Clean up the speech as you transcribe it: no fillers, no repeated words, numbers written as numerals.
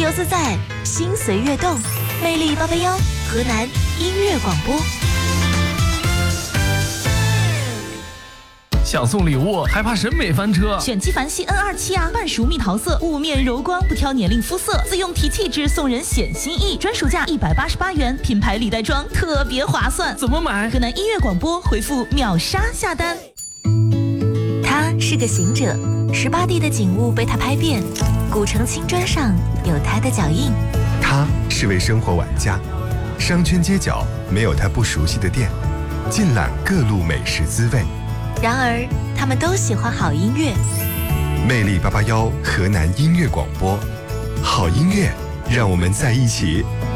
周四在心随悦动，魅力881河南音乐广播。 想送礼物还怕审美翻车？ 选纪梵希 N27啊，半熟蜜桃色，雾面柔光，不挑年龄肤色，自用提气质，送人显心意，专属价188元，品牌礼袋装，特别划算。 怎么买？ 河南音乐广播回复秒杀下单。 他是个行者，18地的景物被他拍遍，古城青砖上有他的脚印。 他是位生活玩家，商圈街角没有他不熟悉的店，尽览各路美食滋味。 然而，他们都喜欢好音乐。 魅力881河南音乐广播，好音乐，让我们在一起。